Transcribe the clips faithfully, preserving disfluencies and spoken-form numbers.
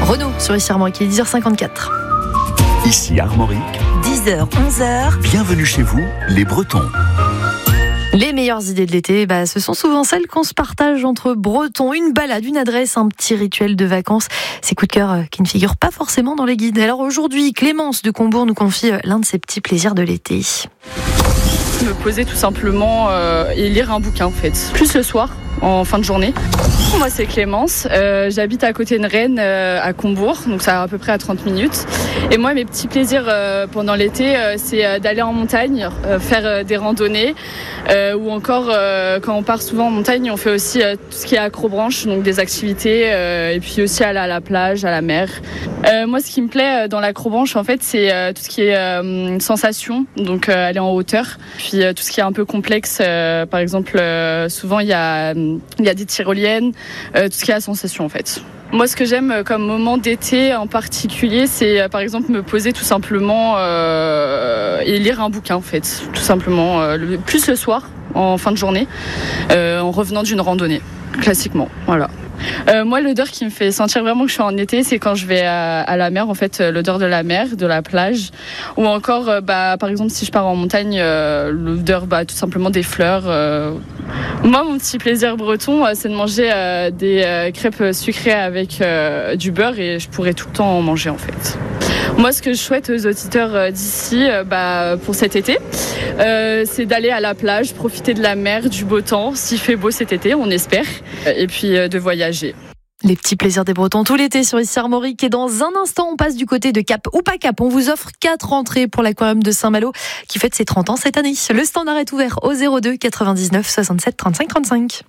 Renaud sur ici Armorique, il est dix heures cinquante-quatre. Ici Armorique, dix heures, onze heures. Bienvenue chez vous, les Bretons. Les meilleures idées de l'été, bah, ce sont souvent celles qu'on se partage entre Bretons. Une balade, une adresse, un petit rituel de vacances. Ces coups de cœur euh, qui ne figurent pas forcément dans les guides. Alors aujourd'hui, Clémence de Combourg nous confie euh, l'un de ses petits plaisirs de l'été. Me poser tout simplement euh, et lire un bouquin en fait. Plus le soir, en fin de journée. Moi c'est Clémence, euh, j'habite à côté de Rennes, euh, à Combourg, donc ça à peu près à trente minutes. Et moi mes petits plaisirs euh, pendant l'été, euh, c'est euh, d'aller en montagne, euh, faire euh, des randonnées, euh, ou encore euh, quand on part souvent en montagne, on fait aussi euh, tout ce qui est accrobranche, donc des activités, euh, et puis aussi aller à la plage, à la mer. Euh, moi ce qui me plaît euh, dans l'accrobranche en fait, c'est euh, tout ce qui est euh, sensation, donc euh, aller en hauteur. Puis euh, tout ce qui est un peu complexe, euh, par exemple, euh, souvent il y a, il y a des tyroliennes, euh, tout ce qui est à sensation en fait. Moi, ce que j'aime comme moment d'été en particulier, c'est euh, par exemple me poser tout simplement euh, et lire un bouquin en fait, tout simplement, euh, le, plus le soir, en fin de journée, euh, en revenant d'une randonnée, classiquement, voilà. Euh, moi, l'odeur qui me fait sentir vraiment que je suis en été, c'est quand je vais à, à la mer, en fait, l'odeur de la mer, de la plage, ou encore, euh, bah, par exemple, si je pars en montagne, euh, l'odeur, bah, tout simplement des fleurs. Euh. Moi, mon petit plaisir breton, euh, c'est de manger euh, des euh, crêpes sucrées avec euh, du beurre, et je pourrais tout le temps en manger, en fait. Moi, ce que je souhaite aux auditeurs d'ici, euh, bah, pour cet été, euh, c'est d'aller à la plage, profiter de la mer, du beau temps, s'il fait beau cet été, on espère, et puis euh, de voyager. Les petits plaisirs des Bretons tout l'été sur ici Armorique. Et dans un instant, on passe du côté de Cap ou pas Cap. On vous offre quatre entrées pour l'aquarium de Saint-Malo qui fête ses trente ans cette année. Le standard est ouvert au zéro deux quatre-vingt-dix-neuf soixante-sept trente-cinq trente-cinq.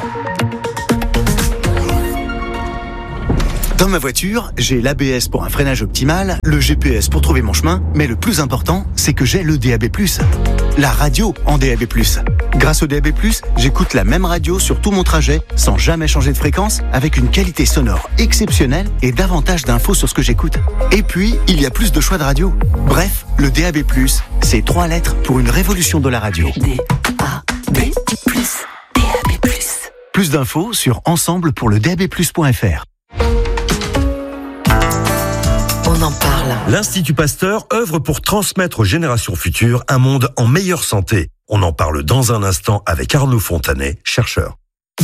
Dans ma voiture, j'ai l'A B S pour un freinage optimal, le G P S pour trouver mon chemin, mais le plus important, c'est que j'ai le D A B plus. La radio en D A B plus. Grâce au D A B plus, j'écoute la même radio sur tout mon trajet, sans jamais changer de fréquence, avec une qualité sonore exceptionnelle et davantage d'infos sur ce que j'écoute. Et puis, il y a plus de choix de radio. Bref, le D A B plus, c'est trois lettres pour une révolution de la radio. D A B plus. D A B plus. Plus d'infos sur ensemble pour le D A B plus point F R. On en parle. L'Institut Pasteur œuvre pour transmettre aux générations futures un monde en meilleure santé. On en parle dans un instant avec Arnaud Fontanet, chercheur.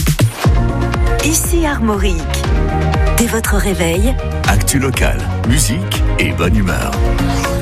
Ici Armorique. Dès votre réveil, Actu local, musique et bonne humeur.